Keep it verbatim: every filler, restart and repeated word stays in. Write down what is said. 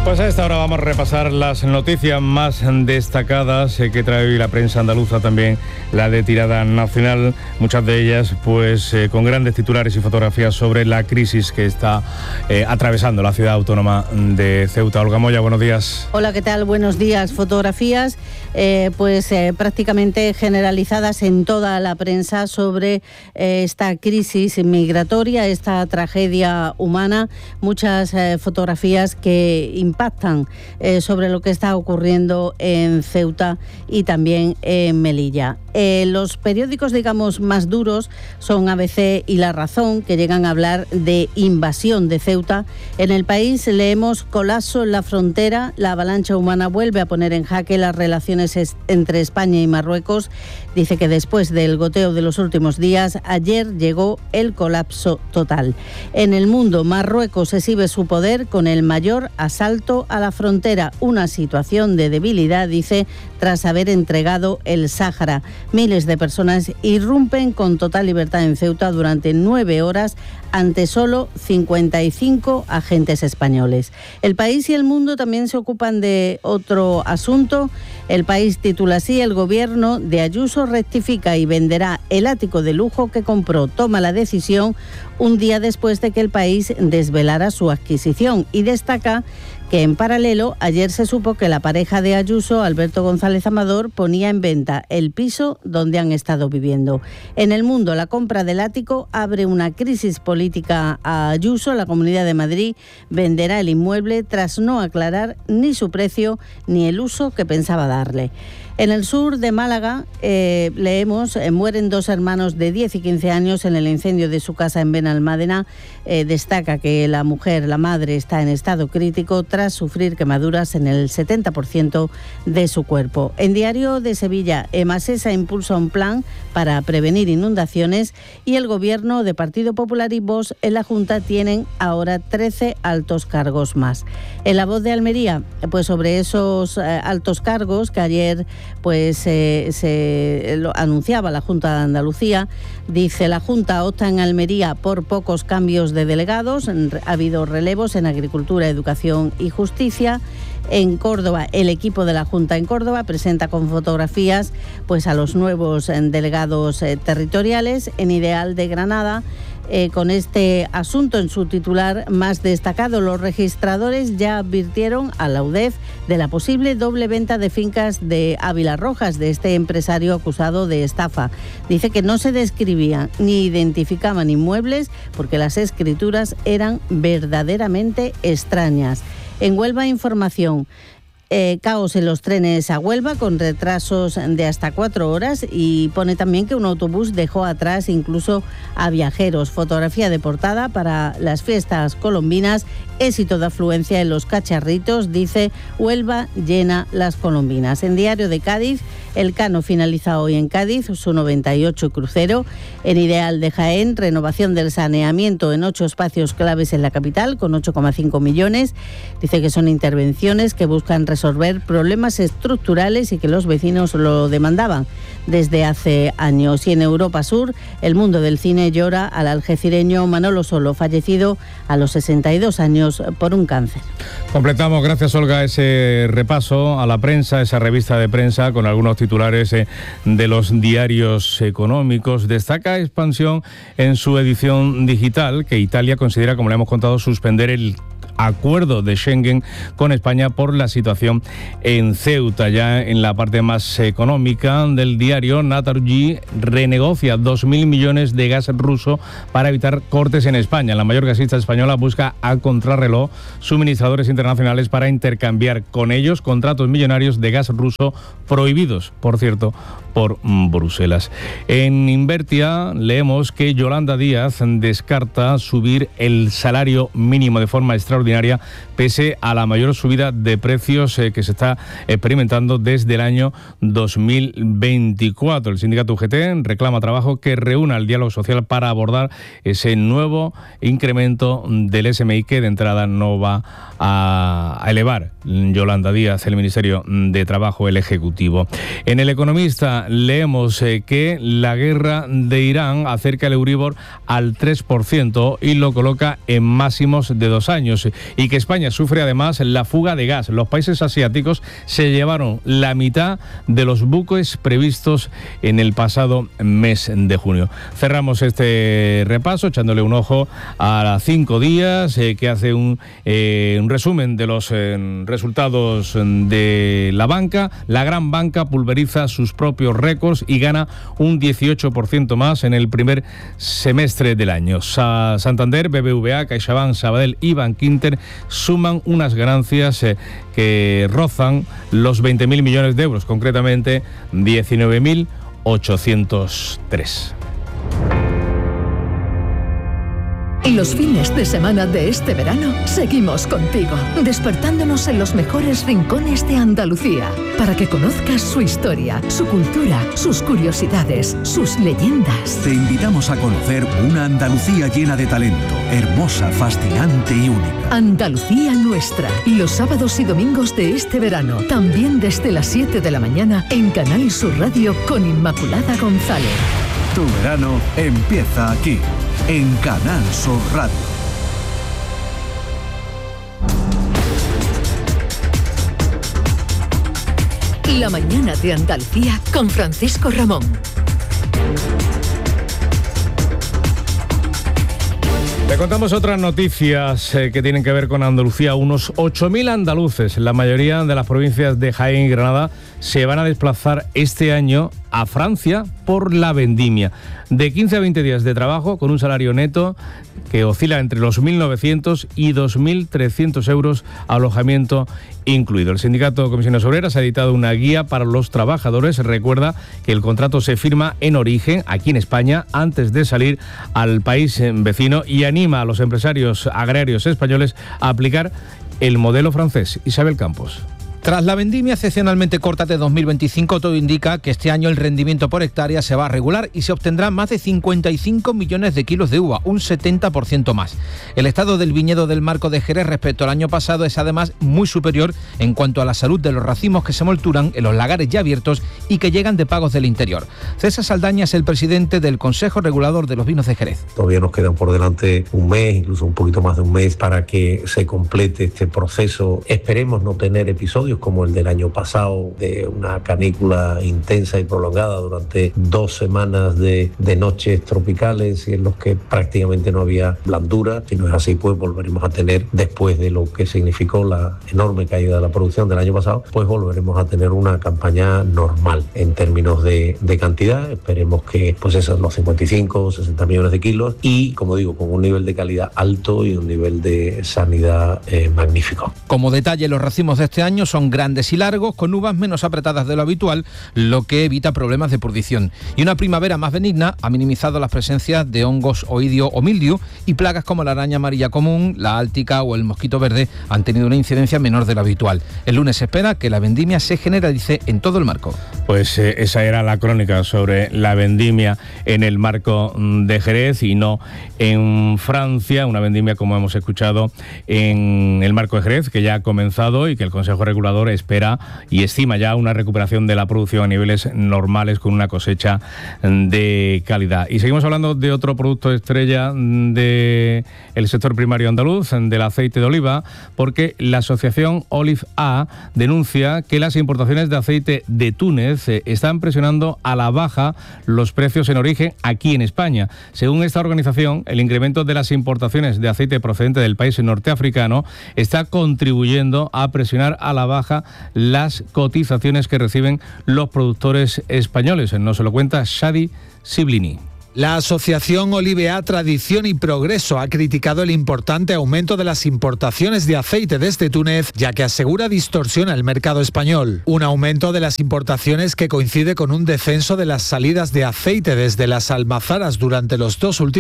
Pues a esta hora vamos a repasar las noticias más destacadas eh, que trae hoy la prensa andaluza, también la de tirada nacional, muchas de ellas pues eh, con grandes titulares y fotografías sobre la crisis que está eh, atravesando la ciudad autónoma de Ceuta. Olga Moya, buenos días. Hola, ¿qué tal? Buenos días. Fotografías eh, pues eh, prácticamente generalizadas en toda la prensa sobre eh, esta crisis migratoria, esta tragedia humana, muchas eh, fotografías que impactan eh, sobre lo que está ocurriendo en Ceuta y también en Melilla. Eh, los periódicos, digamos, más duros son A B C y La Razón, que llegan a hablar de invasión de Ceuta. En El País leemos: colapso en la frontera, la avalancha humana vuelve a poner en jaque las relaciones entre España y Marruecos. Dice que después del goteo de los últimos días, ayer llegó el colapso total. En El Mundo, Marruecos exhibe su poder con el mayor asalto a la frontera, una situación de debilidad, dice, tras haber entregado el Sáhara. Miles de personas irrumpen con total libertad en Ceuta durante nueve horas ante solo cincuenta y cinco agentes españoles. El País y El Mundo también se ocupan de otro asunto. El País titula así: el gobierno de Ayuso rectifica y venderá el ático de lujo que compró. Toma la decisión un día después de que El País desvelara su adquisición, y destaca que en paralelo ayer se supo que la pareja de Ayuso, Alberto González Amador, ponía en venta el piso donde han estado viviendo. En El Mundo, la compra del ático abre una crisis política a Ayuso. La Comunidad de Madrid venderá el inmueble tras no aclarar ni su precio ni el uso que pensaba darle. En el sur de Málaga eh, leemos, eh, mueren dos hermanos de diez y quince años en el incendio de su casa en Benalmádena. Eh, destaca que la mujer, la madre, está en estado crítico tras sufrir quemaduras en el setenta por ciento de su cuerpo. En Diario de Sevilla, Emasesa impulsa un plan para prevenir inundaciones, y el gobierno de Partido Popular y Vox en la Junta tienen ahora trece altos cargos más. En La Voz de Almería, pues sobre esos eh, altos cargos que ayer pues eh, se lo anunciaba la Junta de Andalucía, dice: la Junta opta en Almería por pocos cambios de delegados, ha habido relevos en Agricultura, Educación y Justicia. En Córdoba, el equipo de la Junta en Córdoba presenta con fotografías pues a los nuevos eh, delegados eh, territoriales. En Ideal de Granada, Eh, con este asunto en su titular más destacado, los registradores ya advirtieron a la U D E F de la posible doble venta de fincas de Ávila Rojas, de este empresario acusado de estafa. Dice que no se describían ni identificaban inmuebles porque las escrituras eran verdaderamente extrañas. En Huelva Información, Eh, caos en los trenes a Huelva con retrasos de hasta cuatro horas, y pone también que un autobús dejó atrás incluso a viajeros. Fotografía de portada para las fiestas colombinas: éxito de afluencia en los cacharritos, dice: Huelva llena las colombinas. En Diario de Cádiz, el Cano finaliza hoy en Cádiz su noventa y ocho crucero. En Ideal de Jaén, renovación del saneamiento en ocho espacios claves en la capital con ocho coma cinco millones. Dice que son intervenciones que buscan resolver problemas estructurales y que los vecinos lo demandaban desde hace años. Y en Europa Sur, el mundo del cine llora al algecireño Manolo Solo, fallecido a los sesenta y dos años por un cáncer. Completamos, gracias Olga, ese repaso a la prensa, esa revista de prensa con algunos titulares eh, de los diarios económicos. Destaca expansión en su edición digital, que Italia considera, como le hemos contado, suspender el acuerdo de Schengen con España por la situación en Ceuta. Ya en la parte más económica del diario, Naturgy renegocia dos mil millones de gas ruso para evitar cortes en España. La mayor gasista española busca a contrarreloj suministradores internacionales para intercambiar con ellos contratos millonarios de gas ruso prohibidos, por cierto, por Bruselas. En Invertia leemos que Yolanda Díaz descarta subir el salario mínimo de forma extraordinaria pese a la mayor subida de precios eh, que se está experimentando desde el año dos mil veinticuatro. El sindicato U G T reclama trabajo que reúna el diálogo social para abordar ese nuevo incremento del S M I que de entrada no va a, a elevar Yolanda Díaz, el Ministerio de Trabajo, el Ejecutivo. En El Economista leemos eh, que la guerra de Irán acerca el Euribor al tres por ciento y lo coloca en máximos de dos años, y que España sufre además la fuga de gas. Los países asiáticos se llevaron la mitad de los buques previstos en el pasado mes de junio. Cerramos este repaso echándole un ojo a cinco días eh, que hace un, eh, un resumen de los eh, resultados de la banca. La gran banca pulveriza sus propios récords y gana un dieciocho por ciento más en el primer semestre del año. Sa- Santander, B B V A, CaixaBank, Sabadell y Bankinter suman unas ganancias eh, que rozan los veinte mil millones de euros, concretamente diecinueve mil ochocientos tres. Los fines de semana de este verano seguimos contigo, despertándonos en los mejores rincones de Andalucía, para que conozcas su historia, su cultura, sus curiosidades, sus leyendas. Te invitamos a conocer una Andalucía llena de talento, hermosa, fascinante y única. Andalucía nuestra, los sábados y domingos de este verano, también desde las siete de la mañana en Canal Sur Radio con Inmaculada González. Tu verano empieza aquí, en Canal Sur Radio. La mañana de Andalucía con Francisco Ramón. Le contamos otras noticias eh, que tienen que ver con Andalucía. Unos ocho mil andaluces, la mayoría de las provincias de Jaén y Granada, se van a desplazar este año a Francia por la vendimia. De quince a veinte días de trabajo con un salario neto que oscila entre los mil novecientos y dos mil trescientos euros, alojamiento incluido. El sindicato Comisiones Obreras ha editado una guía para los trabajadores. Recuerda que el contrato se firma en origen, aquí en España, antes de salir al país vecino, y anima a los empresarios agrarios españoles a aplicar el modelo francés. Isabel Campos. Tras la vendimia excepcionalmente corta de dos mil veinticinco, todo indica que este año el rendimiento por hectárea se va a regular y se obtendrán más de cincuenta y cinco millones de kilos de uva, un setenta por ciento más. El estado del viñedo del Marco de Jerez respecto al año pasado es además muy superior en cuanto a la salud de los racimos que se molturan en los lagares ya abiertos y que llegan de pagos del interior. César Saldaña es el presidente del Consejo Regulador de los Vinos de Jerez. Todavía nos quedan por delante un mes, incluso un poquito más de un mes, para que se complete este proceso. Esperemos no tener episodios como el del año pasado, de una canícula intensa y prolongada durante dos semanas de, de noches tropicales y en los que prácticamente no había blandura. Si no es así, pues volveremos a tener, después de lo que significó la enorme caída de la producción del año pasado, pues volveremos a tener una campaña normal en términos de, de cantidad. Esperemos que pues esos los cincuenta y cinco, sesenta millones de kilos y, como digo, con un nivel de calidad alto y un nivel de sanidad eh, magnífico. Como detalle, los racimos de este año son grandes y largos, con uvas menos apretadas de lo habitual, lo que evita problemas de pudrición. Y una primavera más benigna ha minimizado las presencias de hongos oidio o mildiu, y plagas como la araña amarilla común, la áltica o el mosquito verde han tenido una incidencia menor de lo habitual. El lunes se espera que la vendimia se generalice en todo el marco. Pues eh, esa era la crónica sobre la vendimia en el Marco de Jerez y no en Francia, una vendimia, como hemos escuchado, en el Marco de Jerez, que ya ha comenzado y que el Consejo Regulador espera y estima ya una recuperación de la producción a niveles normales con una cosecha de calidad. Y seguimos hablando de otro producto estrella del sector primario andaluz, del aceite de oliva, porque la asociación Olive A denuncia que las importaciones de aceite de Túnez están presionando a la baja los precios en origen aquí en España. Según esta organización, el incremento de las importaciones de aceite procedente del país norteafricano está contribuyendo a presionar a la baja las cotizaciones que reciben los productores españoles. Nos lo cuenta Shadi Siblini. La asociación Olive A Tradición y Progreso ha criticado el importante aumento de las importaciones de aceite desde Túnez, ya que asegura distorsiona el mercado español. Un aumento de las importaciones que coincide con un descenso de las salidas de aceite desde las almazaras durante los dos últimos